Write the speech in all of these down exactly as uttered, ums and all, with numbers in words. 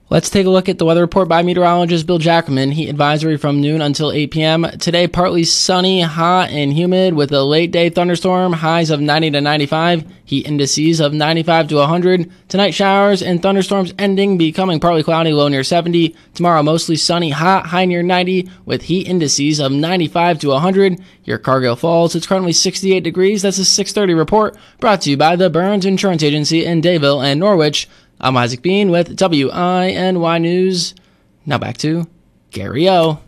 Let's take a look at the weather report by meteorologist Bill Jackman. Heat advisory from noon until eight p.m. Today, partly sunny, hot, and humid with a late-day thunderstorm. Highs of ninety to ninety-five. Heat indices of ninety-five to one hundred. Tonight, showers and thunderstorms ending, becoming partly cloudy, low near seventy. Tomorrow, mostly sunny, hot, high near ninety, with heat indices of ninety-five to one hundred. Your Cargill Falls, it's currently sixty-eight degrees. That's a six thirty report brought to you by the Burns Insurance Agency in Dayville and Norwich. I'm Isaac Bean with W I N Y News. Now back to Gary O.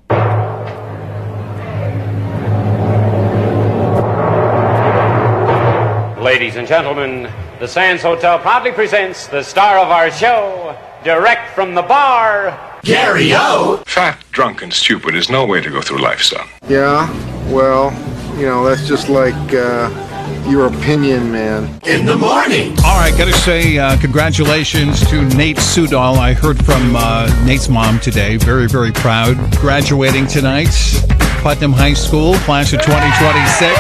Ladies and gentlemen, the Sands Hotel proudly presents the star of our show, direct from the bar, Gary O. Fat, drunk, and stupid is no way to go through life, son. Yeah, well, you know, that's just like, uh... your opinion, man. In the morning. All right, got to say uh, congratulations to Nate Sudol. I heard from uh, Nate's mom today. Very, very proud. Graduating tonight. Putnam High School, class of twenty twenty-six.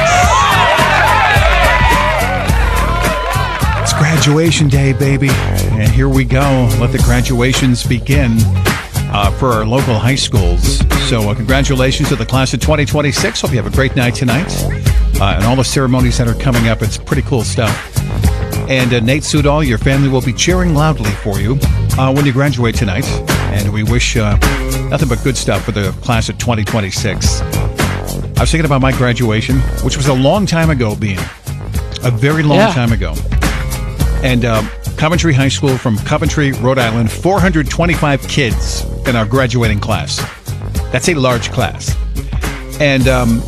It's graduation day, baby. And here we go. Let the graduations begin uh, for our local high schools. So uh, congratulations to the class of twenty twenty-six. Hope you have a great night tonight. Uh, and all the ceremonies that are coming up. It's pretty cool stuff. And uh, Nate Sudol, your family will be cheering loudly for you uh, when you graduate tonight. And we wish uh, nothing but good stuff for the class of twenty twenty-six. I was thinking about my graduation, which was a long time ago, being a very long yeah. time ago. And uh, Coventry High School from Coventry, Rhode Island, four hundred twenty-five kids in our graduating class. That's a large class. And um,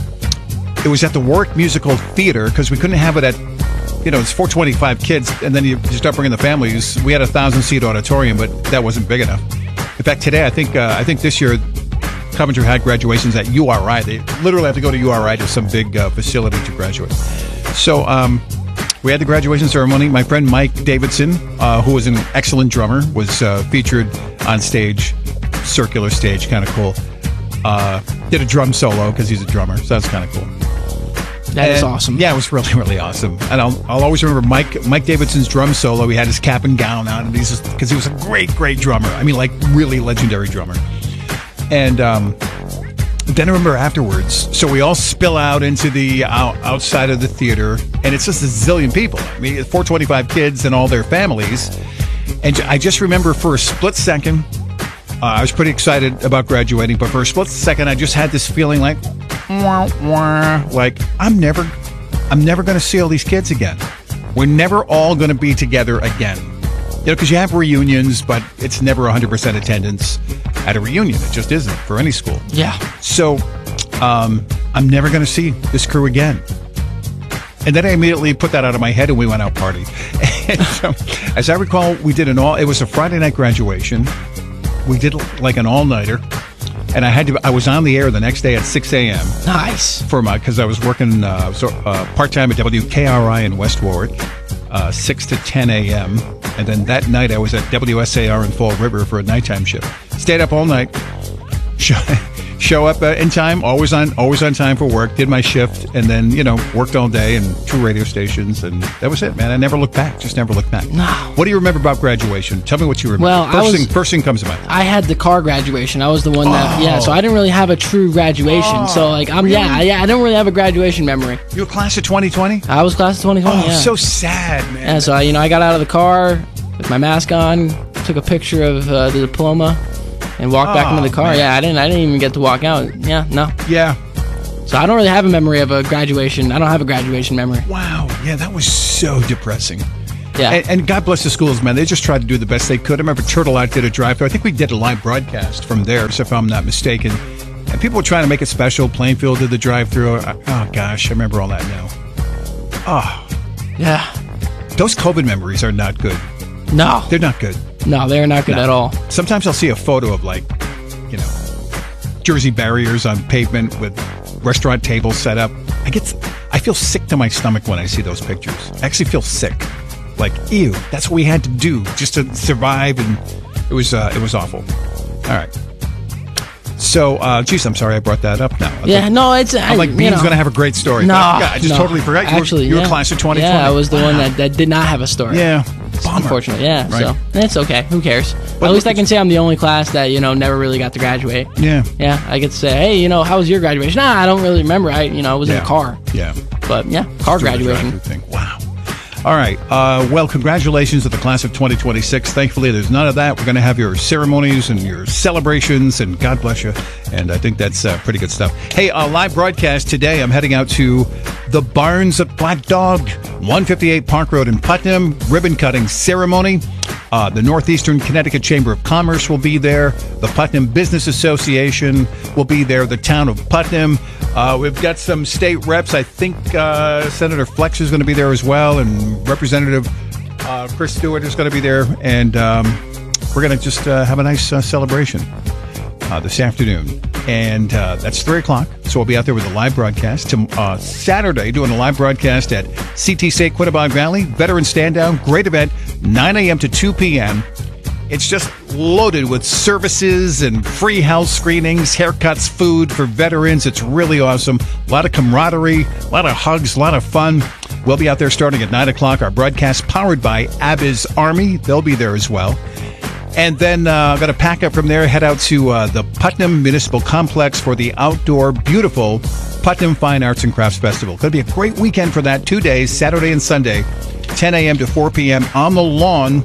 it was at the Warwick Musical Theater because we couldn't have it at, you know, it's four hundred twenty-five kids, and then you, you start bringing the families. We had a thousand-seat auditorium, but that wasn't big enough. In fact, today, I think uh, I think this year, Coventry had graduations at U R I. They literally have to go to U R I to some big uh, facility to graduate. So um, we had the graduation ceremony. My friend Mike Davidson, uh, who was an excellent drummer, was uh, featured on stage, circular stage, kind of cool. Uh, did a drum solo because he's a drummer, so that's kind of cool. That is and, awesome. Yeah, it was really, really awesome. And I'll, I'll always remember Mike Mike Davidson's drum solo. He had his cap and gown on, and he's because he was a great, great drummer. I mean, like really legendary drummer. And um, then I remember afterwards, so we all spill out into the out, outside of the theater, and it's just a zillion people. I mean, four hundred twenty-five kids and all their families. And I just remember for a split second, uh, I was pretty excited about graduating, but for a split second, I just had this feeling like, wah, wah, like I'm never, I'm never going to see all these kids again. We're never all going to be together again. You know, because you have reunions, but it's never one hundred percent attendance at a reunion. It just isn't for any school. Yeah. So um, I'm never going to see this crew again. And then I immediately put that out of my head, and we went out party. And so, as I recall, we did an all. It was a Friday night graduation. We did like an all-nighter, and I had to. I was on the air the next day at six a.m. Nice. For my because I was working uh, so, uh, part time at W K R I in West Warwick, uh, six to ten a.m. And then that night I was at W S A R in Fall River for a nighttime shift. Stayed up all night. Show, show up uh, in time, always on, always on time for work. Did my shift, and then you know worked all day and two radio stations, and that was it, man. I never looked back. Just never looked back. No. What do you remember about graduation? Tell me what you remember. Well, first I was, thing, first thing comes to mind. I had the car graduation. I was the one that, Oh. yeah. So I didn't really have a true graduation. Oh, so like, I'm really? yeah, yeah. I don't really have a graduation memory. You a class of twenty twenty? I was class of twenty twenty. Oh, yeah. so sad, man. Yeah. So I, you know, I got out of the car with my mask on, took a picture of uh, the diploma, and walked back Oh, into the car. man. Yeah, I didn't. I didn't even get to walk out. Yeah, no. Yeah. So I don't really have a memory of a graduation. I don't have a graduation memory. Wow. Yeah, that was so depressing. Yeah. And, and God bless the schools, man. They just tried to do the best they could. I remember Turtle Out did a drive-thru. I think we did a live broadcast from there, if I'm not mistaken. And people were trying to make it special. Plainfield did the drive-thru. Oh, gosh. I remember all that now. Oh. Yeah. Those COVID memories are not good. No. They're not good. No, they're not good No. at all. Sometimes I'll see a photo of, like, you know, Jersey barriers on pavement with restaurant tables set up. I get, I feel sick to my stomach when I see those pictures. I actually feel sick. Like, ew, that's what we had to do just to survive, and it was, uh, it was awful. All right. So, uh, geez, I'm sorry I brought that up now. I Yeah, thought- no, it's. I, I'm like, you Bean's know. going to have a great story. No, But I, forgot. I just no. totally forgot. You Actually, were, you were yeah. class of twenty twenty. Yeah, I was the one that, that did not have a story. Yeah. Bummer. Unfortunately, yeah. Right. So it's okay. Who cares? But At least look I can say I'm the only class that you know never really got to graduate. Yeah. Yeah, I get to say, hey, you know, how was your graduation? Nah, I don't really remember. I, you know, I was in Yeah. a car. Yeah. But yeah, car Doing the graduation. drive-through thing. Wow. All right. Uh, well, congratulations to the class of twenty twenty-six. Thankfully, there's none of that. We're going to have your ceremonies and your celebrations, and God bless you. And I think that's uh, pretty good stuff. Hey, uh, live broadcast today. I'm heading out to the Barns at Black Dog, one fifty-eight Park Road in Putnam, ribbon cutting ceremony. Uh, the Northeastern Connecticut Chamber of Commerce will be there. The Putnam Business Association will be there. The town of Putnam. Uh, we've got some state reps. I think uh, Senator Flex is going to be there as well, and Representative uh, Chris Stewart is going to be there. And um, we're going to just uh, have a nice uh, celebration uh, this afternoon. And uh, that's three o'clock. So we'll be out there with a live broadcast. To, uh, Saturday, doing a live broadcast at C T C Quinnebog Valley. Veteran Stand Down. Great event. nine a.m. to two p.m. It's just loaded with services and free house screenings, haircuts, food for veterans. It's really awesome. A lot of camaraderie, a lot of hugs, a lot of fun. We'll be out there starting at nine o'clock. Our broadcast powered by Abba's Army. They'll be there as well. And then uh, I'm going to pack up from there, head out to uh, the Putnam Municipal Complex for the outdoor, beautiful Putnam Fine Arts and Crafts Festival. Going to be a great weekend for that. Two days, Saturday and Sunday, ten a.m. to four p.m. on the lawn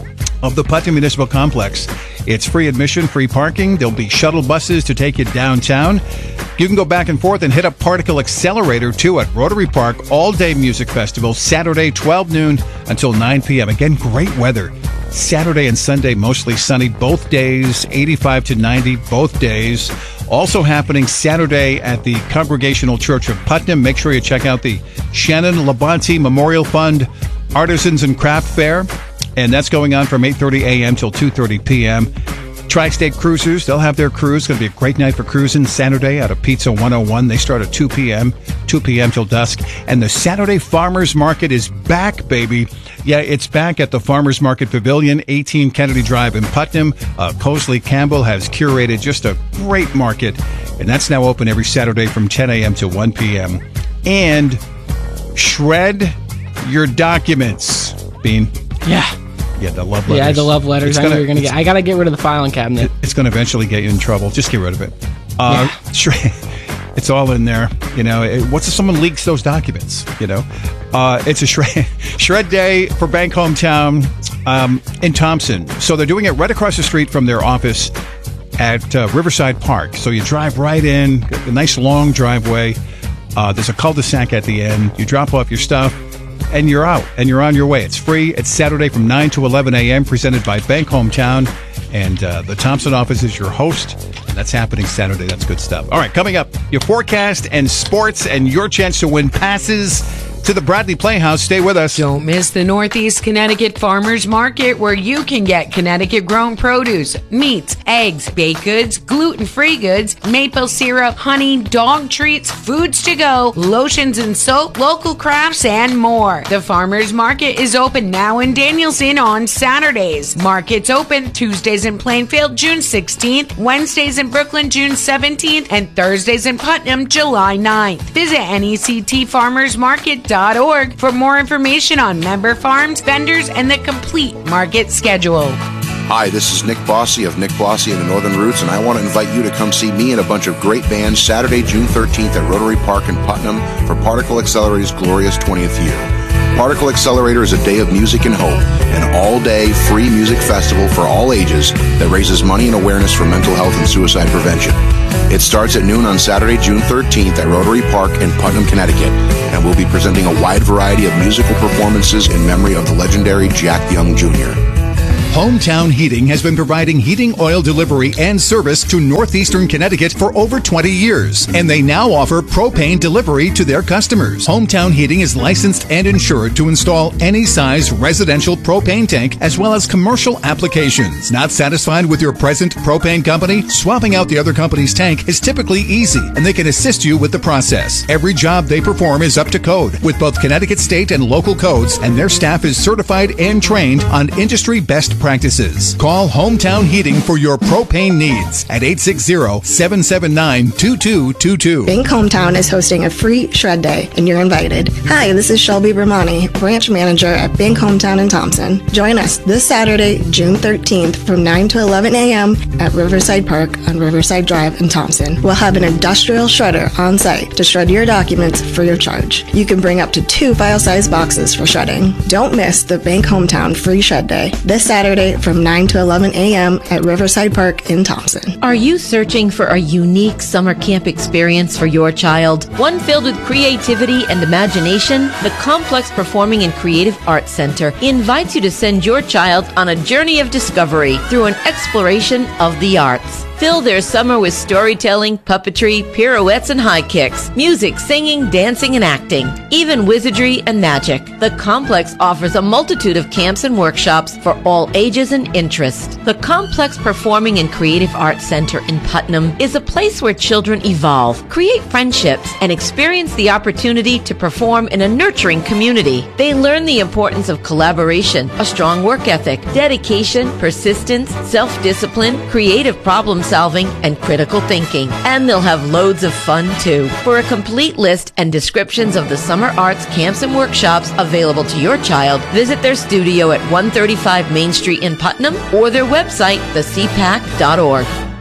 of the Putnam Municipal Complex. It's free admission, free parking. There'll be shuttle buses to take you downtown. You can go back and forth and hit up Particle Accelerator, too, at Rotary Park. All-day music festival, Saturday, twelve noon until nine p.m. Again, great weather. Saturday and Sunday, mostly sunny both days, eighty-five to ninety both days. Also happening Saturday at the Congregational Church of Putnam. Make sure you check out the Shannon Labonte Memorial Fund Artisans and Craft Fair. And that's going on from eight thirty a.m. till two thirty p.m. Tri-State Cruisers, they'll have their cruise. It's going to be a great night for cruising Saturday out of Pizza one oh one. They start at two p.m., two p.m. till dusk. And the Saturday Farmers Market is back, baby. Yeah, it's back at the Farmers Market Pavilion, eighteen Kennedy Drive in Putnam. Uh, Cosley Campbell has curated just a great market. And that's now open every Saturday from ten a.m. to one p.m. And shred your documents, Bean. Yeah. Yeah, the love letters. Yeah, the love letters. It's I know gonna- you're gonna get. I gotta get rid of the filing cabinet. It's going to eventually get you in trouble. Just get rid of it. Uh, Yeah. shred- It's all in there. You know, it, what's if someone leaks those documents? You know, uh, it's a shred shred day for Bank Hometown um, in Thompson. So they're doing it right across the street from their office at uh, Riverside Park. So you drive right in, a nice long driveway. Uh, there's a cul-de-sac at the end. You drop off your stuff, and you're out, and you're on your way. It's free. It's Saturday from nine to eleven a.m., presented by Bank Hometown. And uh, the Thompson office is your host. That's happening Saturday. That's good stuff. All right, coming up, your forecast and sports and your chance to win passes to the Bradley Playhouse. Stay with us. Don't miss the Northeast Connecticut Farmers Market, where you can get Connecticut-grown produce, meats, eggs, baked goods, gluten-free goods, maple syrup, honey, dog treats, foods to go, lotions and soap, local crafts, and more. The Farmers Market is open now in Danielson on Saturdays. Market's open Tuesdays in Plainfield, June sixteenth, Wednesdays in Brooklyn, June seventeenth, and Thursdays in Putnam, July ninth. Visit N E C T farmers market dot org for more information on member farms, vendors, and the complete market schedule. Hi, this is Nick Bossy of Nick Bossy and the Northern Roots, and I want to invite you to come see me and a bunch of great bands Saturday, June thirteenth at Rotary Park in Putnam for Particle Accelerator's glorious twentieth year. Particle Accelerator is a day of music and hope, an all-day free music festival for all ages that raises money and awareness for mental health and suicide prevention. It starts at noon on Saturday, June thirteenth at Rotary Park in Putnam, Connecticut, and we'll be presenting a wide variety of musical performances in memory of the legendary Jack Young Junior Hometown Heating has been providing heating oil delivery and service to northeastern Connecticut for over twenty years, and they now offer propane delivery to their customers. Hometown Heating is licensed and insured to install any size residential propane tank as well as commercial applications. Not satisfied with your present propane company? Swapping out the other company's tank is typically easy, and they can assist you with the process. Every job they perform is up to code with both Connecticut state and local codes, and their staff is certified and trained on industry best practices. practices. Call Hometown Heating for your propane needs at eight six zero, seven seven nine, two two two two. Bink Hometown is hosting a free shred day, and you're invited. Hi, this is Shelby Bermani, branch manager at Bink Hometown in Thompson. Join us this Saturday, June thirteenth from nine to eleven a.m. at Riverside Park on Riverside Drive in Thompson. We'll have an industrial shredder on site to shred your documents free of charge. You can bring up to two file-size boxes for shredding. Don't miss the Bink Hometown free shred day this Saturday from nine to eleven a.m. at Riverside Park in Thompson. Are you searching for a unique summer camp experience for your child? One filled with creativity and imagination? The Complex Performing and Creative Arts Center invites you to send your child on a journey of discovery through an exploration of the arts. Fill their summer with storytelling, puppetry, pirouettes and high kicks, music, singing, dancing and acting, even wizardry and magic. The Complex offers a multitude of camps and workshops for all ages and interests. The Complex Performing and Creative Arts Center in Putnam is a place where children evolve, create friendships, and experience the opportunity to perform in a nurturing community. They learn the importance of collaboration, a strong work ethic, dedication, persistence, self-discipline, creative problem solving, and critical thinking. And they'll have loads of fun too. For a complete list and descriptions of the summer arts camps and workshops available to your child, visit their studio at one thirty-five Main Street in Putnam or their website, the c pac dot org.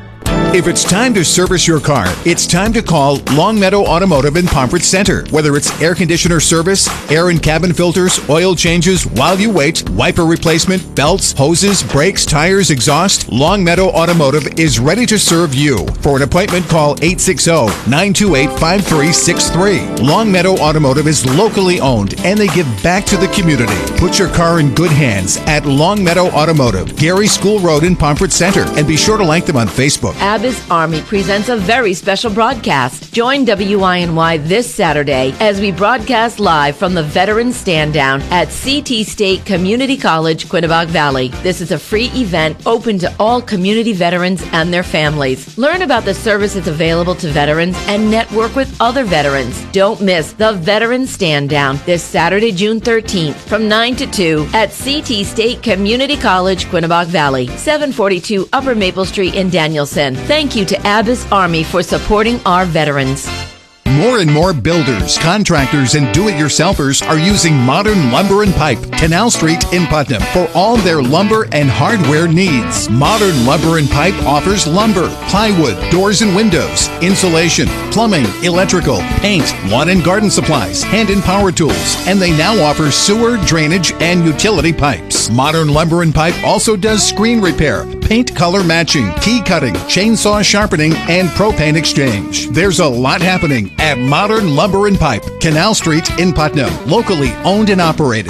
If it's time to service your car, it's time to call Longmeadow Automotive in Pomfret Center. Whether it's air conditioner service, air and cabin filters, oil changes while you wait, wiper replacement, belts, hoses, brakes, tires, exhaust, Longmeadow Automotive is ready to serve you. For an appointment, call eight six zero, nine two eight, five three six three. Longmeadow Automotive is locally owned and they give back to the community. Put your car in good hands at Longmeadow Automotive, Gary School Road in Pomfret Center, and be sure to like them on Facebook. Abba's Army presents a very special broadcast. Join W I N Y this Saturday as we broadcast live from the Veterans Stand Down at C T State Community College, Quinebaug Valley. This is a free event open to all community veterans and their families. Learn about the services available to veterans and network with other veterans. Don't miss the Veterans Stand Down this Saturday, June thirteenth from nine to two at C T State Community College, Quinebaug Valley, seven forty-two Upper Maple Street in Danielson. Thank you to Abba's Army for supporting our veterans. More and more builders, contractors, and do-it-yourselfers are using Modern Lumber and Pipe, Canal Street in Putnam, for all their lumber and hardware needs. Modern Lumber and Pipe offers lumber, plywood, doors and windows, insulation, plumbing, electrical, paint, lawn and garden supplies, hand and power tools, and they now offer sewer, drainage, and utility pipes. Modern Lumber and Pipe also does screen repair, paint color matching, key cutting, chainsaw sharpening, and propane exchange. There's a lot happening at Modern Lumber and Pipe, Canal Street in Putnam, locally owned and operated.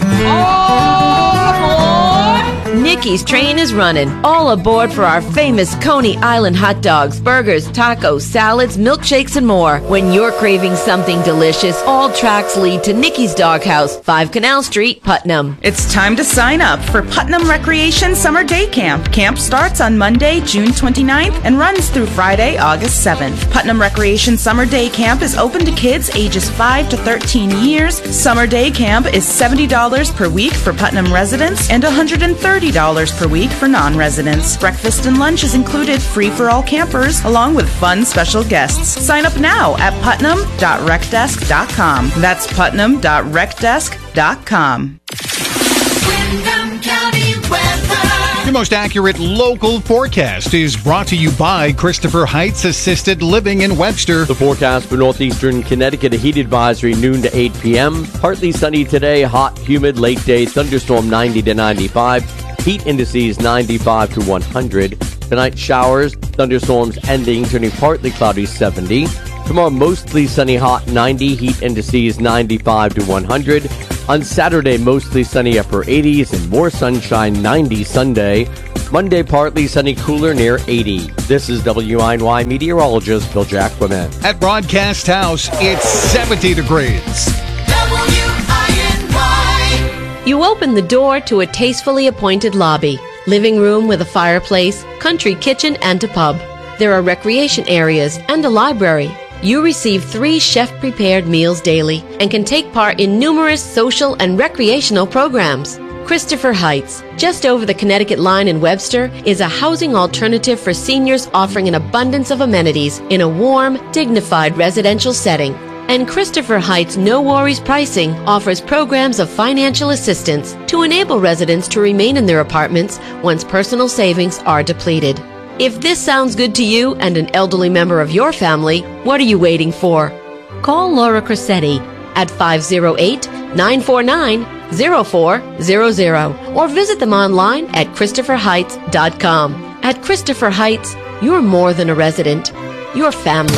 Nikki's train is running. All aboard for our famous Coney Island hot dogs, burgers, tacos, salads, milkshakes, and more. When you're craving something delicious, all tracks lead to Nikki's Doghouse, five Canal Street, Putnam. It's time to sign up for Putnam Recreation Summer Day Camp. Camp starts on Monday, June twenty-ninth and runs through Friday, August seventh. Putnam Recreation Summer Day Camp is open to kids ages five to thirteen years. Summer Day Camp is seventy dollars per week for Putnam residents and one hundred thirty dollars per week for non-residents. Breakfast and lunch is included, free for all campers, along with fun special guests. Sign up now at putnam dot rec desk dot com. That's putnam dot rec desk dot com. Windham County weather. Your most accurate local forecast is brought to you by Christopher Heights Assisted Living in Webster. The forecast for northeastern Connecticut, a heat advisory noon to eight p.m. Partly sunny today, hot, humid, late day, thunderstorm ninety to ninety-five. Heat indices ninety-five to one hundred. Tonight, showers, thunderstorms ending, turning partly cloudy seventy. Tomorrow, mostly sunny, hot ninety. Heat indices ninety-five to one hundred. On Saturday, mostly sunny, upper eighties, and more sunshine, ninety Sunday. Monday, partly sunny, cooler, near eighty. This is W I N Y meteorologist Bill Jacquemin. At Broadcast House, it's seventy degrees. W I N Y. You open the door to a tastefully appointed lobby, living room with a fireplace, country kitchen, and a pub. There are recreation areas and a library. You receive three chef-prepared meals daily and can take part in numerous social and recreational programs. Christopher Heights, just over the Connecticut line in Webster, is a housing alternative for seniors offering an abundance of amenities in a warm, dignified residential setting. And Christopher Heights No Worries Pricing offers programs of financial assistance to enable residents to remain in their apartments once personal savings are depleted. If this sounds good to you and an elderly member of your family, what are you waiting for? Call Laura Cressetti at five oh eight, nine four nine, oh four hundred or visit them online at christopher heights dot com. At Christopher Heights, you're more than a resident. You're family.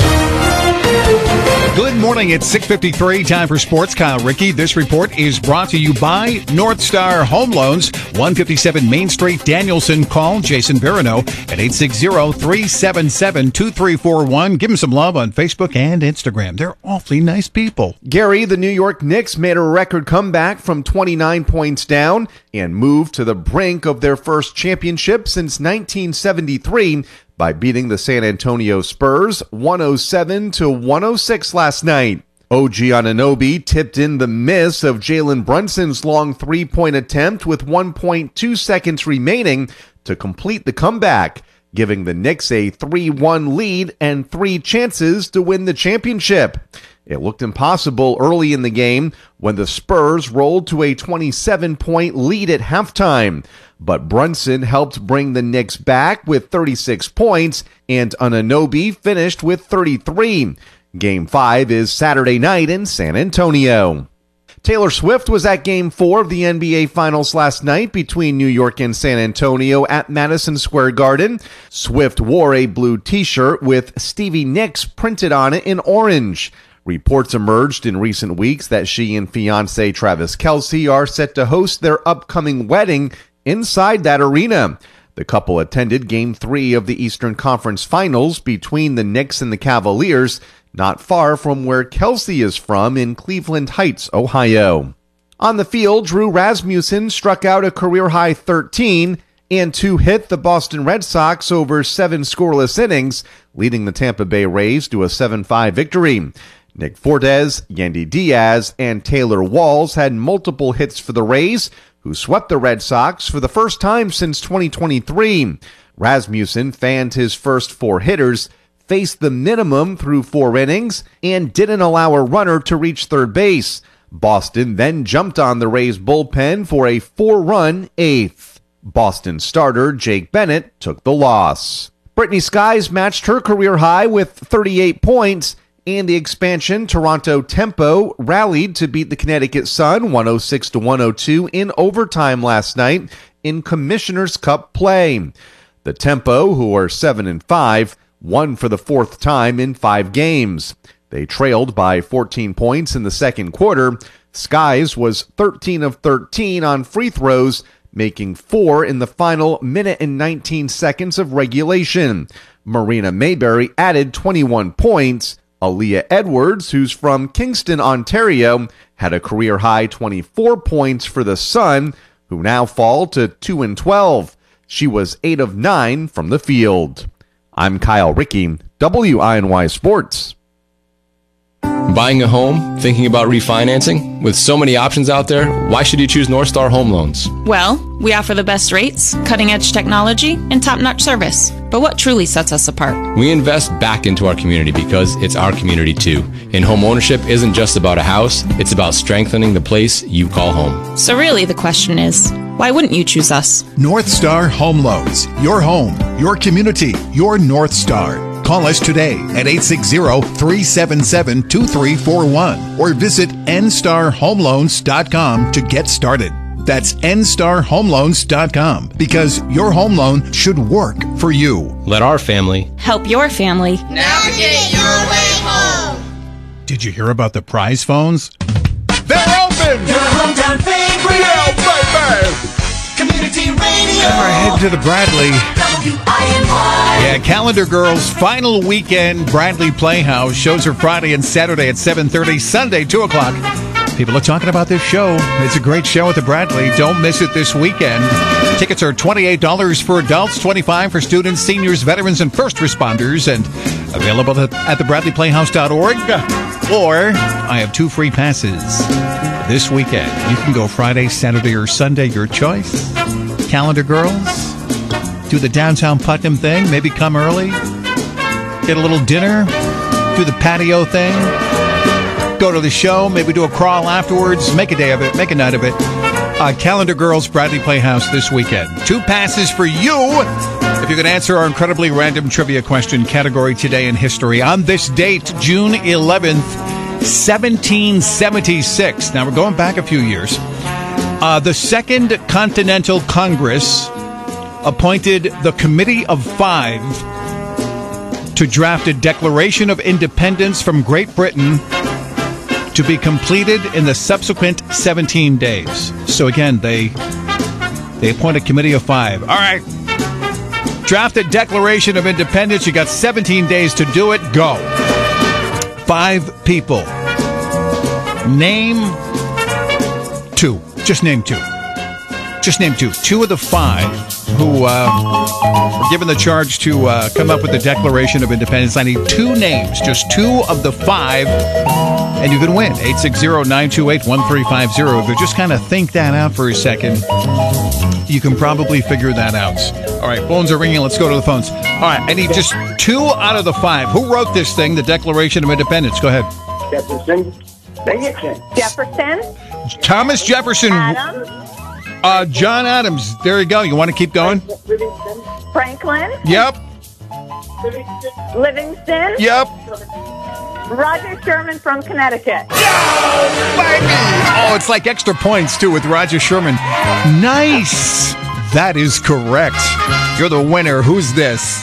Good morning. It's six fifty-three. Time for sports. Kyle Rickey. This report is brought to you by North Star Home Loans, one fifty-seven Main Street, Danielson. Call Jason Barano at eight six zero, three seven seven, two three four one. Give them some love on Facebook and Instagram. They're awfully nice people. Gary, the New York Knicks made a record comeback from twenty-nine points down and moved to the brink of their first championship since nineteen seventy-three. By beating the San Antonio Spurs one oh seven to one oh six last night. O G Anunoby tipped in the miss of Jalen Brunson's long three-point attempt with one point two seconds remaining to complete the comeback, giving the Knicks a three one lead and three chances to win the championship. It looked impossible early in the game when the Spurs rolled to a twenty-seven point lead at halftime. But Brunson helped bring the Knicks back with thirty-six points, and Anunoby finished with thirty-three. Game five is Saturday night in San Antonio. Taylor Swift was at Game four of the N B A Finals last night between New York and San Antonio at Madison Square Garden. Swift wore a blue t-shirt with Stevie Nicks printed on it in orange. Reports emerged in recent weeks that she and fiancé Travis Kelce are set to host their upcoming wedding inside that arena. The couple attended Game three of the Eastern Conference Finals between the Knicks and the Cavaliers, not far from where Kelce is from in Cleveland Heights, Ohio. On the field, Drew Rasmussen struck out a career-high thirteen and two hit the Boston Red Sox over seven scoreless innings, leading the Tampa Bay Rays to a seven five victory. Nick Fortes, Yandy Diaz, and Taylor Walls had multiple hits for the Rays, who swept the Red Sox for the first time since twenty twenty-three. Rasmussen fanned his first four hitters, faced the minimum through four innings, and didn't allow a runner to reach third base. Boston then jumped on the Rays bullpen for a four-run eighth. Boston starter Jake Bennett took the loss. Brittany Skies matched her career high with thirty-eight points, and the expansion Toronto Tempo rallied to beat the Connecticut Sun one oh six to one oh two in overtime last night in Commissioner's Cup play. The Tempo, who are seven and five, won for the fourth time in five games. They trailed by fourteen points in the second quarter. Skies was thirteen of thirteen on free throws, making four in the final minute and nineteen seconds of regulation. Marina Mayberry added twenty-one points. Aaliyah Edwards, who's from Kingston, Ontario, had a career-high twenty-four points for the Sun, who now fall to two and twelve. She was eight of nine from the field. I'm Kyle Rickey, W I N Y Sports. Buying a home? Thinking about refinancing? With so many options out there, why should you choose North Star Home Loans? Well, we offer the best rates, cutting-edge technology, and top-notch service. But what truly sets us apart? We invest back into our community because it's our community too. And home ownership isn't just about a house, it's about strengthening the place you call home. So really the question is, why wouldn't you choose us? North Star Home Loans. Your home, your community, your North Star. Call us today at eight six zero, three seven seven, two three four one or visit n star home loans dot com to get started. That's n star home loans dot com because your home loan should work for you. Let our family help your family navigate your way home. Did you hear about the prize phones? They're open! Your hometown favorite! Yeah, baby! Community radio! We're heading to the Bradley. W I N Y. Yeah, Calendar Girls' final weekend Bradley Playhouse. Shows are Friday and Saturday at seven thirty, Sunday two o'clock. People are talking about this show. It's a great show at the Bradley. Don't miss it this weekend. Tickets are twenty-eight dollars for adults, twenty-five dollars for students, seniors, veterans, and first responders, and available at the bradley playhouse dot org. Or I have two free passes. this weekend. You can go Friday, Saturday, or Sunday, your choice. Calendar Girls, do the downtown Putnam thing, maybe come early, get a little dinner, do the patio thing, go to the show, maybe do a crawl afterwards, make a day of it, make a night of it. Uh, Calendar Girls, Bradley Playhouse this weekend. Two passes for you if you can answer our incredibly random trivia question category today in history. On this date, June eleventh, seventeen seventy-six. Now, we're going back a few years. Uh, the Second Continental Congress appointed the Committee of Five to draft a Declaration of Independence from Great Britain to be completed in the subsequent seventeen days. So again, they they appoint a Committee of Five. All right. Draft a Declaration of Independence. You got seventeen days to do it. Go. Five people. Name two. Just name two. Just name two. Two of the five who uh, were given the charge to uh, come up with the Declaration of Independence. I need two names. Just two of the five. And you can win. eight six zero, nine two eight, one three five zero. If you just kind of think that out for a second, you can probably figure that out. All right, phones are ringing. Let's go to the phones. All right, I need just two out of the five. Who wrote this thing, the Declaration of Independence? Go ahead. Jefferson. Jefferson. Thomas Jefferson. Adams. Uh, John Adams. There you go. You want to keep going? Franklin. Yep. Livingston. Yep. Roger Sherman from Connecticut. Oh, it's like extra points, too, with Roger Sherman. Nice. That is correct. You're the winner. Who's this?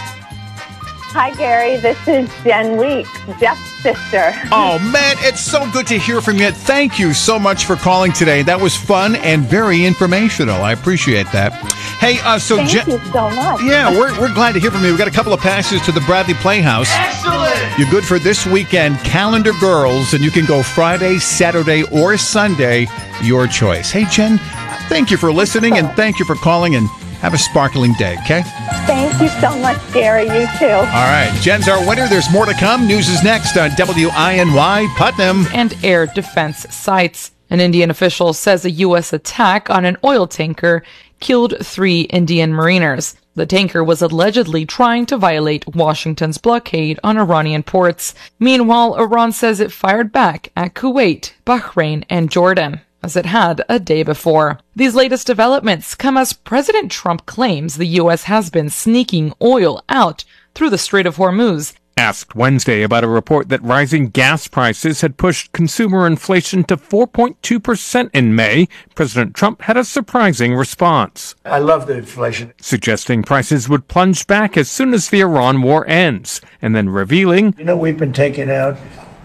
Hi, Gary. This is Jen Weeks, Jeff's sister. Oh, man, it's so good to hear from you. Thank you so much for calling today. That was fun and very informational. I appreciate that. Hey, uh, so Thank Jen- you so much. Yeah, we're we're glad to hear from you. We've got a couple of passes to the Bradley Playhouse. Excellent! You're good for this weekend, Calendar Girls, and you can go Friday, Saturday, or Sunday, your choice. Hey, Jen, thank you for listening, and thank you for calling, and have a sparkling day, okay? Thank you so much, Gary. You too. All right, Jen's our winner. There's more to come. News is next on W I N Y Putnam. And air defense sites. An Indian official says a U S attack on an oil tanker killed three Indian mariners. The tanker was allegedly trying to violate Washington's blockade on Iranian ports. Meanwhile, Iran says it fired back at Kuwait, Bahrain, and Jordan, as it had a day before. These latest developments come as President Trump claims the U S has been sneaking oil out through the Strait of Hormuz. Asked Wednesday about a report that rising gas prices had pushed consumer inflation to four point two percent in May, President Trump had a surprising response. I love the inflation. Suggesting prices would plunge back as soon as the Iran war ends, and then revealing, You know, we've been taking out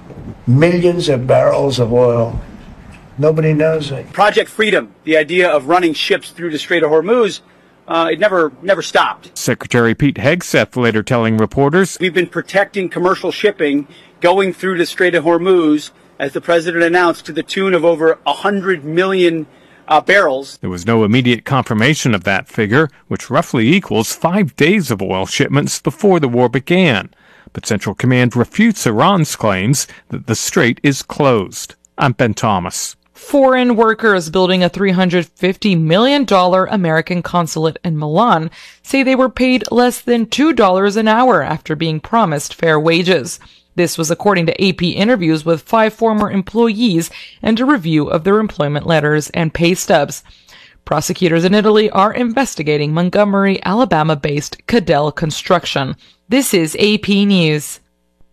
millions of barrels of oil. Nobody knows it. Project Freedom, the idea of running ships through the Strait of Hormuz, uh, it never never stopped. Secretary Pete Hegseth later telling reporters, We've been protecting commercial shipping going through the Strait of Hormuz, as the president announced, to the tune of over one hundred million uh, barrels. There was no immediate confirmation of that figure, which roughly equals five days of oil shipments before the war began. But Central Command refutes Iran's claims that the strait is closed. I'm Ben Thomas. Foreign workers building a three hundred fifty million dollars American consulate in Milan say they were paid less than two dollars an hour after being promised fair wages. This was according to A P interviews with five former employees and a review of their employment letters and pay stubs. Prosecutors in Italy are investigating Montgomery, Alabama-based Cadell Construction. This is A P News.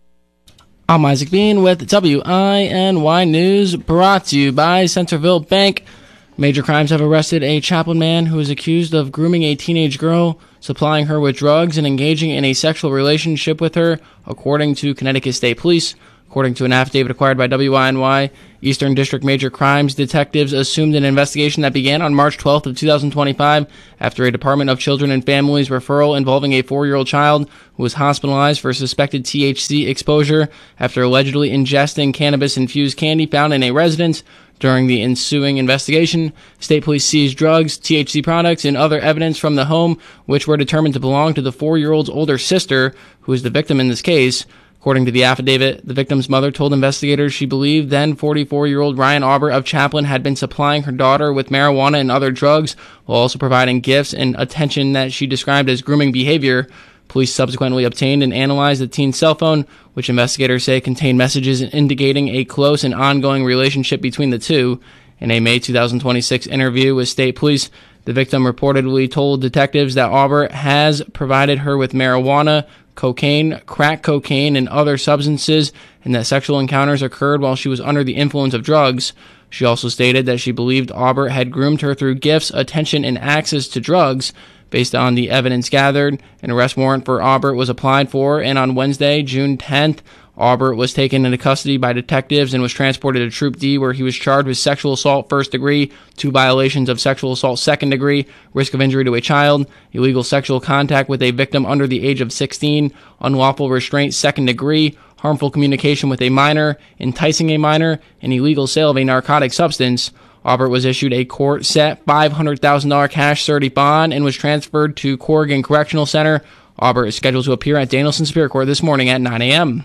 I'm Isaac Bean with W I N Y News, brought to you by Centerville Bank. Major Crimes have arrested a Chaplin man who is accused of grooming a teenage girl, supplying her with drugs, and engaging in a sexual relationship with her, according to Connecticut State Police. According to an affidavit acquired by W I N Y, Eastern District Major Crimes detectives assumed an investigation that began on March twelfth of two thousand twenty-five after a Department of Children and Families referral involving a four-year-old child who was hospitalized for suspected T H C exposure after allegedly ingesting cannabis-infused candy found in a residence. During the ensuing investigation, State Police seized drugs, T H C products, and other evidence from the home, which were determined to belong to the four-year-old's older sister, who is the victim in this case. According to the affidavit, the victim's mother told investigators she believed then forty-four-year-old Ryan Aubert of Chaplin had been supplying her daughter with marijuana and other drugs, while also providing gifts and attention that she described as grooming behavior. Police subsequently obtained and analyzed the teen's cell phone, which investigators say contained messages indicating a close and ongoing relationship between the two. In a May twenty twenty-six interview with state police, the victim reportedly told detectives that Aubert has provided her with marijuana, cocaine, crack cocaine, and other substances, and that sexual encounters occurred while she was under the influence of drugs. She also stated that she believed Aubert had groomed her through gifts, attention, and access to drugs. Based on the evidence gathered, an arrest warrant for Aubert was applied for, and on Wednesday, June tenth, Aubert was taken into custody by detectives and was transported to Troop D, where he was charged with sexual assault first degree, two violations of sexual assault second degree, risk of injury to a child, illegal sexual contact with a victim under the age of sixteen, unlawful restraint second degree, harmful communication with a minor, enticing a minor, and illegal sale of a narcotic substance. Aubert was issued a court-set five hundred thousand dollars cash surety bond and was transferred to Corrigan Correctional Center. Aubert is scheduled to appear at Danielson Superior Court this morning at nine a.m.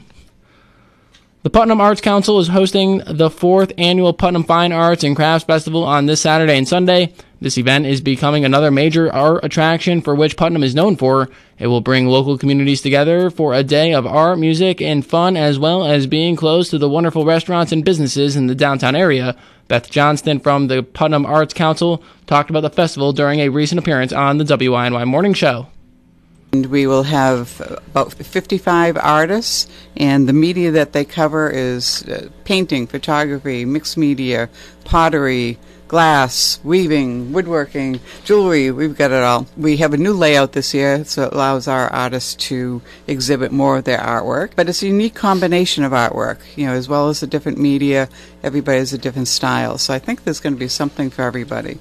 The Putnam Arts Council is hosting the fourth annual Putnam Fine Arts and Crafts Festival on this Saturday and Sunday. This event is becoming another major art attraction for which Putnam is known for. It will bring local communities together for a day of art, music, and fun, as well as being close to the wonderful restaurants and businesses in the downtown area. Beth Johnston from the Putnam Arts Council talked about the festival during a recent appearance on the W I N Y Morning Show. And we will have about fifty-five artists, and the media that they cover is uh, painting, photography, mixed media, pottery, glass, weaving, woodworking, jewelry. We've got it all. We have a new layout this year, so it allows our artists to exhibit more of their artwork. But it's a unique combination of artwork, you know, as well as the different media. Everybody has a different style, so I think there's going to be something for everybody.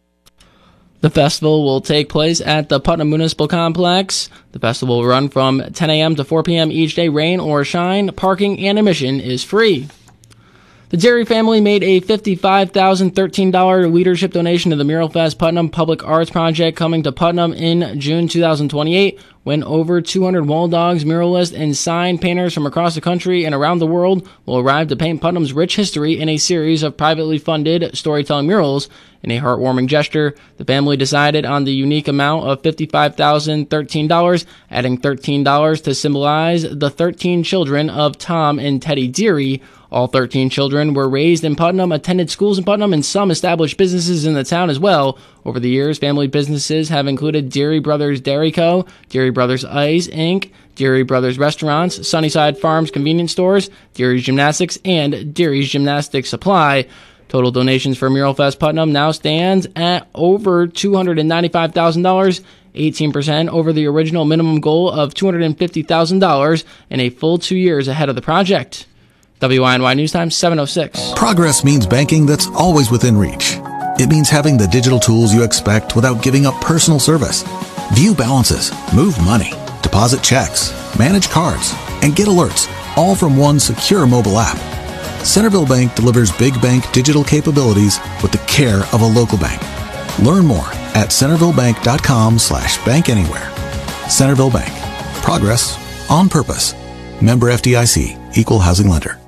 The festival will take place at the Putnam Municipal Complex. The festival will run from ten a.m. to four p.m. each day, rain or shine. Parking and admission is free. The Jerry family made a fifty-five thousand thirteen dollars leadership donation to the Mural Fest Putnam Public Arts Project coming to Putnam in June twenty twenty-eight, when over two hundred wall dogs, muralists, and sign painters from across the country and around the world will arrive to paint Putnam's rich history in a series of privately funded storytelling murals. In a heartwarming gesture, the family decided on the unique amount of fifty-five thousand thirteen dollars, adding thirteen dollars to symbolize the thirteen children of Tom and Teddy Deary. All thirteen children were raised in Putnam, attended schools in Putnam, and some established businesses in the town as well. Over the years, family businesses have included Deary Brothers Dairy Co., Deary Brothers Ice, Incorporated, Deary Brothers Restaurants, Sunnyside Farms Convenience Stores, Deary's Gymnastics, and Deary's Gymnastic Supply. Total donations for Mural Fest Putnam now stands at over two hundred ninety-five thousand dollars, eighteen percent over the original minimum goal of two hundred fifty thousand dollars, and a full two years ahead of the project. W I N Y News Time, seven oh six. Progress means banking that's always within reach. It means having the digital tools you expect without giving up personal service. View balances, move money, deposit checks, manage cards, and get alerts, all from one secure mobile app. Centerville Bank delivers big bank digital capabilities with the care of a local bank. Learn more at centervillebank.com slash bank anywhere. Centerville Bank. Progress on purpose. Member F D I C. Equal housing lender.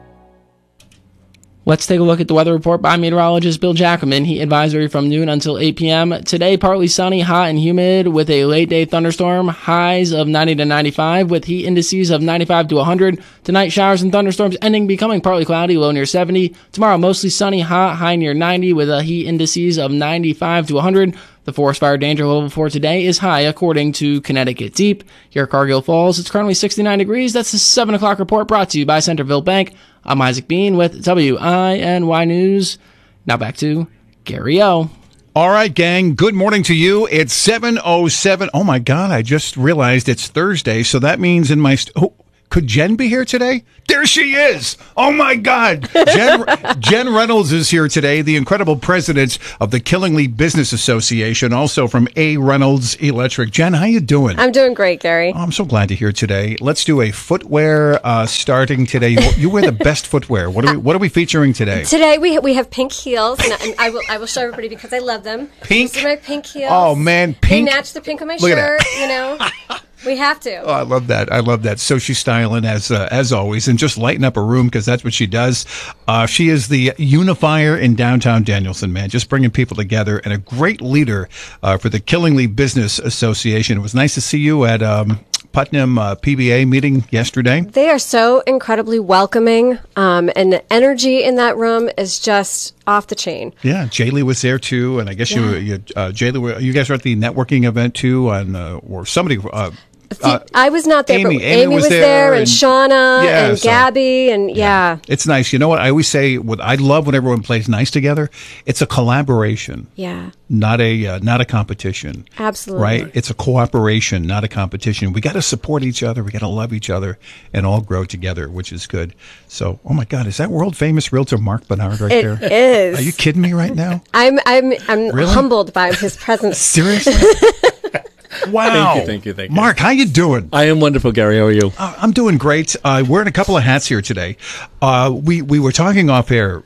Let's take a look at the weather report by meteorologist Bill Jackerman. Heat advisory from noon until eight p.m. Today, partly sunny, hot and humid with a late-day thunderstorm. Highs of ninety to ninety-five with heat indices of ninety-five to one hundred. Tonight, showers and thunderstorms ending, becoming partly cloudy, low near seventy. Tomorrow, mostly sunny, hot, high near ninety with a heat indices of ninety-five to one hundred. The forest fire danger level for today is high, according to Connecticut Deep. Here at Cargill Falls, it's currently sixty-nine degrees. That's the seven o'clock report brought to you by Centerville Bank. I'm Isaac Bean with W I N Y News. Now back to Gary O. All right, gang. Good morning to you. It's seven oh seven. Oh, my God. I just realized it's Thursday, so that means in my... St- oh, could Jen be here today? There she is. Oh, my God. Jen, Jen Reynolds is here today, the incredible president of the Killingly Business Association, also from A. Reynolds Electric. Jen, how you doing? I'm doing great, Gary. Oh, I'm so glad to hear today. Let's do a footwear uh, starting today. You, you wear the best footwear. What are we, what are we featuring today? Today we we have pink heels, and I, and I will I will show everybody because I love them. Pink? These are my pink heels. Oh, man. Pink. They match the pink on my Look shirt, you know. We have to. Oh, I love that. I love that. So she's styling as uh, as always, and just lighten up a room because that's what she does. Uh, she is the unifier in downtown Danielson, man, just bringing people together, and a great leader uh, for the Killingly Business Association. It was nice to see you at um, Putnam uh, P B A meeting yesterday. They are so incredibly welcoming, um, and the energy in that room is just off the chain. Yeah, Jaylee was there too, and I guess Yeah. you, you uh, Jaylee, were- you guys were at the networking event too, on uh, or somebody. Uh, uh, I was not there, Amy- but Amy Amy, was was, there, there, and, and- Shauna, Yeah, and so- Gabby, and yeah. It's nice. You know what I always say? What I love when everyone plays nice together. It's a collaboration, Yeah, not a uh, not a competition. absolutely. Right? It's a cooperation, not a competition. We got to support each other. We got to love each other and all grow together, which is good. So, oh my God, is that world famous realtor Mark Bernard right It there? is. Are you kidding me right now? I'm I'm I'm Really? humbled by his presence. Seriously? Wow. Thank you, thank you, thank you. Mark, how you doing? I am wonderful, Gary. How are you? Uh, I'm doing great. Uh, wearing a couple of hats here today. Uh, we we were talking off air.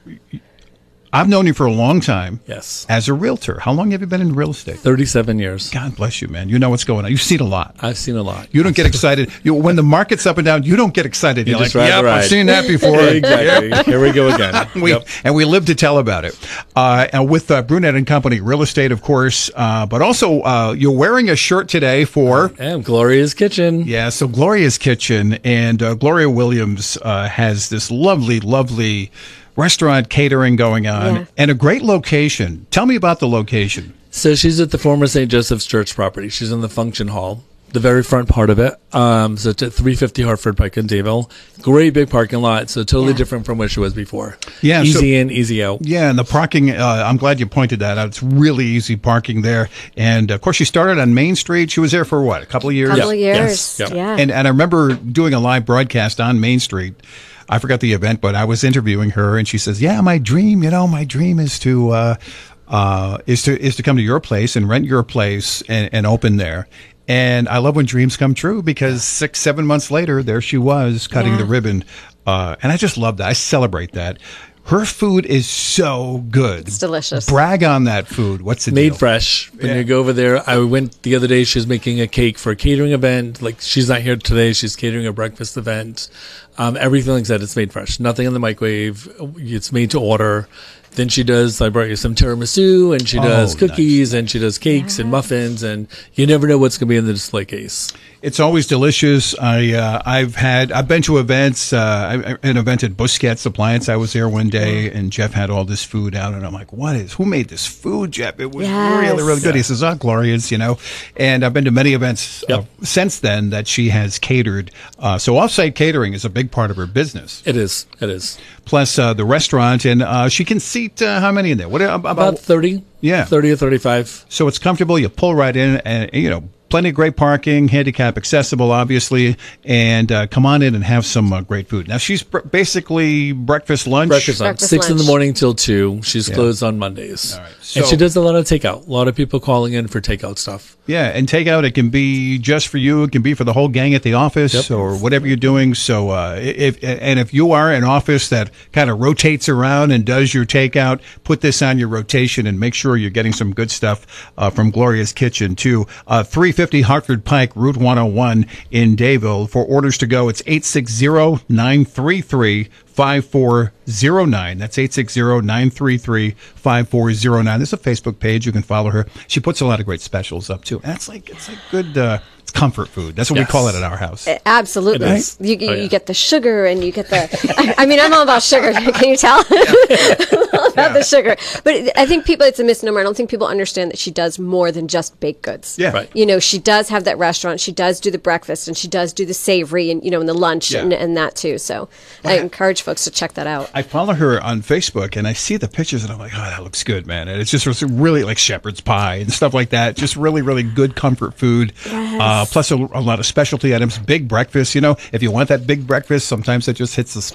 I've known you for a long time. Yes. As a realtor. How long have you been in real estate? thirty-seven years. God bless you, man. You know what's going on. You've seen a lot. I've seen a lot. You don't get excited. You, when the market's up and down, you don't get excited. You You're just like, ride the yep, ride." I've seen that before. Exactly. Yep. Here we go again. we, Yep. And we live to tell about it. Uh, and with uh, Brunette and Company Real Estate, of course, uh, but also uh, you're wearing a shirt today for... I am Gloria's Kitchen. Yeah, so Gloria's Kitchen, and uh, Gloria Williams uh, has this lovely, lovely restaurant catering going on, Yeah. and a great location. Tell me about the location. So she's at the former Saint Joseph's Church property. She's in the function hall, the very front part of it. Um, so it's at three fifty Hartford Pike in Dayville. Great big parking lot. So totally different from what she was before. Yeah, so- Easy in, easy out. Yeah, and the parking, uh, I'm glad you pointed that out. It's really easy parking there. And of course, she started on Main Street. She was there for what, a couple of years? Couple of years, Yes. yeah. And, and I remember doing a live broadcast on Main Street. I forgot the event, but I was interviewing her, and she says, "Yeah, my dream, you know, my dream is to uh, uh, is to is to come to your place and rent your place and, and open there." And I love when dreams come true because six, seven months later, there she was cutting Yeah. the ribbon, uh, and I just love that. I celebrate that. Her food is so good. It's delicious. Brag on that food. What's the Made deal? fresh. When Yeah. you go over there, I went the other day. She's making a cake for a catering event. Like she's not here today. She's catering a breakfast event. Um, everything like that. It's made fresh. Nothing in the microwave. It's made to order. Then she does, I brought you some tiramisu, and she does Oh, cookies, and she does cakes and muffins, and you never know what's going to be in the display case. It's always delicious. I uh, I've had I've been to events. Uh, I- an event at Busquets Appliance. I was there one day, and Jeff had all this food out, and I'm like, "What is? Who made this food, Jeff? It was Yes. really really good." Yeah. He says, "Oh, Gloria's," you know. And I've been to many events uh, since then that she has catered. Uh, so offsite catering is a big part of her business. It is. It is. Plus uh, the restaurant, and uh, she can seat uh, how many in there? What about, About thirty. Yeah, thirty or thirty-five. So it's comfortable. You pull right in, and you know, plenty of great parking, handicap accessible, obviously, and uh, come on in and have some uh, great food. Now she's br- basically breakfast, lunch, Breakfast lunch. Six in the morning till two. She's Yeah. closed on Mondays. So- and she does a lot of takeout. A lot of people calling in for takeout stuff. Yeah, and takeout, it can be just for you. It can be for the whole gang at the office Yep. or whatever you're doing. So, uh, if and if you are an office that kind of rotates around and does your takeout, put this on your rotation and make sure you're getting some good stuff uh, from Gloria's Kitchen too. Uh, three fifty Hartford Pike, Route one oh one in Dayville. For orders to go, it's eight six zero, nine three three, five four zero nine. That's eight six zero, nine three three, five four zero nine. There's a Facebook page. You can follow her. She puts a lot of great specials up too. And it's like, it's like good, uh, it's comfort food. That's what Yes. we call it at our house. Uh, Absolutely. It is. You, you, Oh, yeah. you get the sugar and you get the. I, I mean, I'm all about sugar. Can you tell? I'm all about the sugar. But I think people, it's a misnomer. I don't think people understand that she does more than just baked goods. Yeah. Right. You know, she does have that restaurant. She does do the breakfast and she does do the savory and, you know, and the lunch Yeah. and, and that too. So I encourage folks to check that out. I follow her on Facebook and I see the pictures and I'm like, oh, that looks good, man. And it's just it's really like shepherd's pie and stuff like that. Just really, really good comfort food. Yes. Uh, plus a, a lot of specialty items, big breakfast. You know, if you want that big breakfast, sometimes it just hits the spot.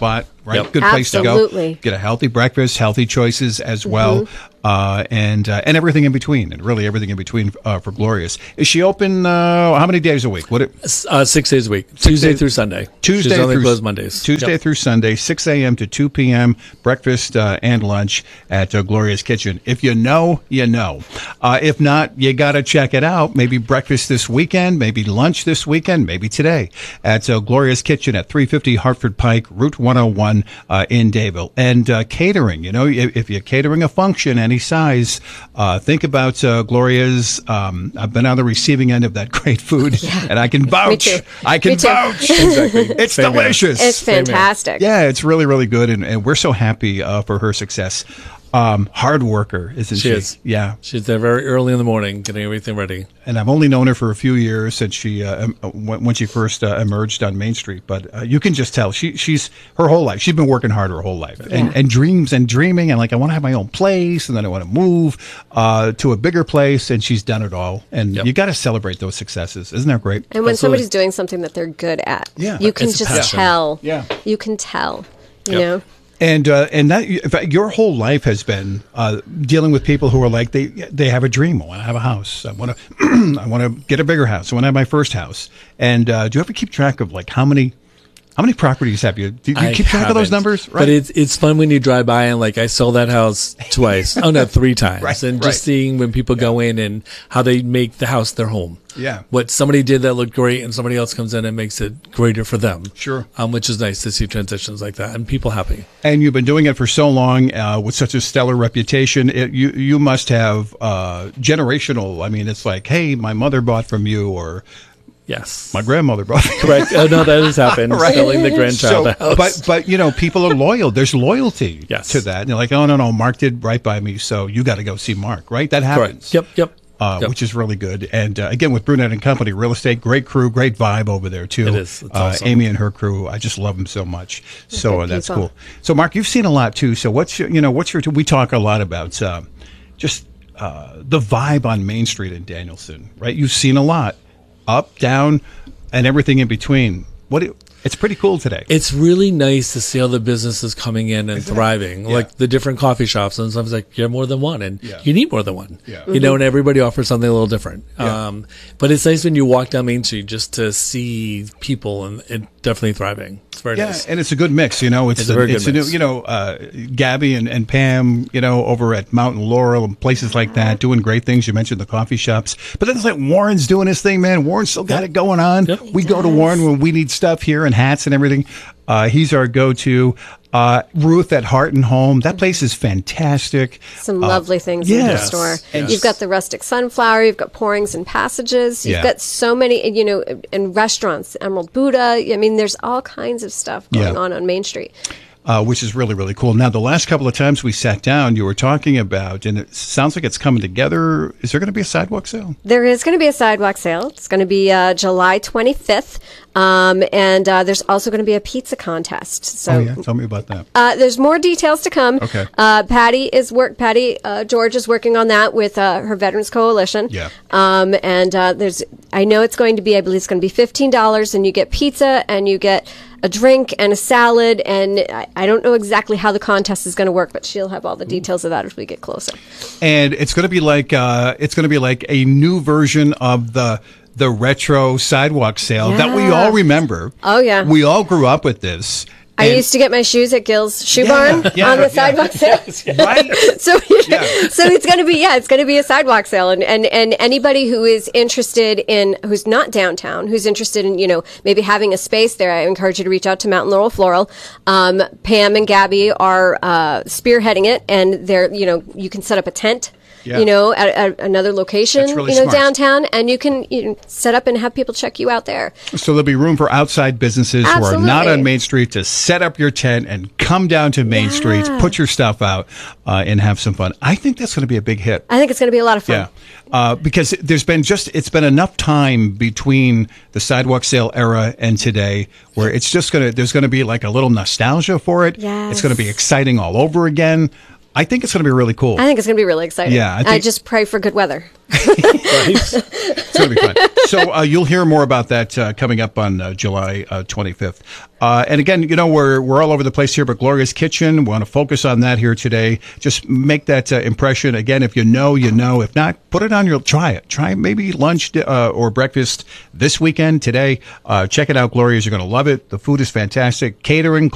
right? Yep. Good place Absolutely. to go. Get a healthy breakfast, healthy choices as well, Mhm. uh, and uh, and everything in between, and really everything in between uh, for Glorious. Is she open? Uh, how many days a week? What? It, Uh, six days a week, Six Tuesday days- through Sunday. Tuesday She's only through closed Mondays. Tuesday Yep. through Sunday, six a.m. to two p.m. breakfast uh, and lunch at uh, Gloria's Kitchen. If you know, you know. Uh, if not, you got to check it out. Maybe breakfast this weekend, maybe lunch this weekend, maybe today at uh, Gloria's Kitchen at three fifty Hartford Pike, Route one oh one uh, in Dayville. And uh, catering, you know, if, if you're catering a function any size, uh, think about uh, Gloria's. Um, I've been on the receiving end of that great food, and I can vouch. too. I can Me too. vouch. Exactly. It's Same here. delicious. It's fantastic. Yeah, it's really, really good, and, and we're so happy uh, for her success. Um, hard worker, isn't she? She is. Yeah. She's there very early in the morning, getting everything ready. And I've only known her for a few years since she uh, em- uh, when when she first uh, emerged on Main Street. But uh, you can just tell she she's her whole life. She's been working hard her whole life, and, and dreams and dreaming, and like I want to have my own place, and then I want to move uh, to a bigger place, and she's done it all. And you got to celebrate those successes, isn't that great? And when somebody's doing something that they're good at, Yeah. you can It's a just passion. tell. Yeah. You can tell. You Yep. know? And uh, and that in fact, your whole life has been uh, dealing with people who are like they they have a dream. I want to have a house. I want to I want to get a bigger house. I want to have my first house. And uh, do you ever keep track of like how many how many properties have you? Do you I keep track of those haven't. numbers? But it's it's fun when you drive by and like I sold that house twice. Oh no, three times. Right, and right. just seeing when people go in and how they make the house their home. Yeah. What somebody did that looked great and somebody else comes in and makes it greater for them. Sure. Um, which is nice to see transitions like that and people happy. And you've been doing it for so long uh, with such a stellar reputation. It, you you must have uh, generational. I mean, it's like, hey, my mother bought from you, or yes, my grandmother bought. Correct. Oh no, that has happened. Right. Selling the grandchild So, the house. But but you know, people are loyal. There's loyalty Yes. to that. And they're like, oh no no, Mark did right by me, so you got to go see Mark. Right? That happens. Yep. Yep. Uh, Yep. Which is really good. And uh, again, with Brunette and Company Real Estate, great crew, great vibe over there too. It is. It's uh, awesome. Amy and her crew, I just love them so much. So uh, good that's people. cool. So Mark, you've seen a lot too. So what's your, you know, what's your? We talk a lot about uh, just uh, the vibe on Main Street in Danielson, right? You've seen a lot, up, down, and everything in between. What? Do, it's pretty cool today. It's really nice to see all the businesses coming in and thriving, Yeah. like the different coffee shops. And sometimes like you have more than one, and Yeah. you need more than one. Yeah. You know, and everybody offers something a little different. Yeah. Um, but it's nice when you walk down Main Street just to see people and, and definitely thriving. It's very Yeah, nice. and it's a good mix, you know. It's, It's a very it's good new, mix. you know, uh, Gabby and, and Pam, you know, over at Mountain Laurel and places like that, doing great things. You mentioned the coffee shops, but then it's like Warren's doing his thing, man. Warren's still got it going on. We go to Warren when we need stuff here and hats and everything. Uh, he's our go-to. Uh, Ruth at Heart and Home. That place is fantastic. Some Uh, lovely things in the yes, store. yes. You've got the rustic sunflower. You've got pourings and passages. You've Yeah. got so many, you know, and restaurants. Emerald Buddha. I mean, there's all kinds of stuff going Yeah. on on Main Street. Uh, which is really, really cool. Now, the last couple of times we sat down, you were talking about, and it sounds like it's coming together. Is there going to be a sidewalk sale? There is going to be a sidewalk sale. It's going to be uh, July twenty-fifth. Um, and uh, there's also going to be a pizza contest. So oh, yeah. Tell me about that. Uh, there's more details to come. Okay. Uh, Patty is work. Patty uh, George is working on that with uh, her Veterans Coalition. Yeah. Um, and uh, there's, I know it's going to be. I believe it's going to be fifteen dollars, and you get pizza, and you get a drink and a salad. And I, I don't know exactly how the contest is going to work, but she'll have all the details of that as we get closer. And it's going to be like uh, it's going to be like a new version of the the retro sidewalk sale that we Yeah. all remember. Oh yeah. We all grew up with this. I And- used to get my shoes at Gill's Shoe Yeah, Barn yeah, on the yeah. sidewalk sale. Right? so, so it's going to be, yeah, it's going to be a sidewalk sale. And, and, and anybody who is interested in, who's not downtown, who's interested in, you know, maybe having a space there, I encourage you to reach out to Mountain Laurel Floral. Um, Pam and Gabby are, uh, spearheading it, and they're, you know, you can set up a tent. Yeah. You know, at, at another location, That's really you know, smart. downtown, and you can you know, set up and have people check you out there. So there'll be room for outside businesses who are not Absolutely. on Main Street to set up your tent and come down to Main Street, put your stuff out, uh, and have some fun. I think that's going to be a big hit. I think it's going to be a lot of fun. Yeah, uh, because there's been just it's been enough time between the sidewalk sale era and today where it's just gonna there's gonna be like a little nostalgia for it. Yes. It's gonna be exciting all over again. I think it's going to be really cool. I think it's going to be really exciting. Yeah, I I, think- just pray for good weather. It's going to be fun. So uh, you'll hear more about that uh, coming up on uh, July uh, twenty-fifth. Uh, and again, you know, we're we're all over the place here, but Gloria's Kitchen, we want to focus on that here today. Just make that uh, impression. Again, if you know, you know. If not, put it on your, try it. Try maybe lunch uh, or breakfast this weekend, today. Uh, check it out, Gloria's. You're going to love it. The food is fantastic. Catering,